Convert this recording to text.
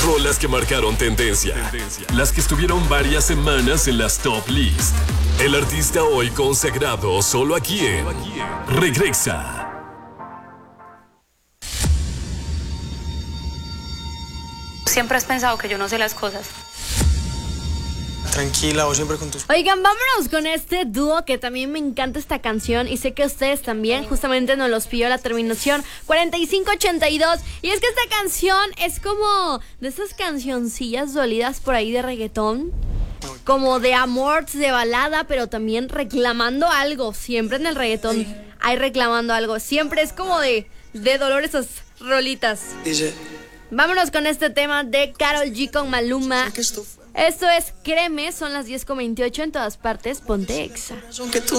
Rolas que marcaron tendencia. Las que estuvieron varias semanas en las top list. El artista hoy consagrado solo aquí en Regresa. Siempre has pensado que yo no sé las cosas. Tranquila, o siempre con tus... Oigan, vámonos con este dúo que también me encanta esta canción y sé que ustedes también. Justamente nos los pidió la terminación 4582. Y es que esta canción es como de esas cancioncillas dolidas por ahí de reggaetón, como de amor, de balada, pero también reclamando algo. Siempre en el reggaetón hay reclamando algo. Siempre es como de dolor esas rolitas. Dice... Vámonos con este tema de Karol G con Maluma. Esto es Créeme, son las 10:28 en todas partes, ponte Exa.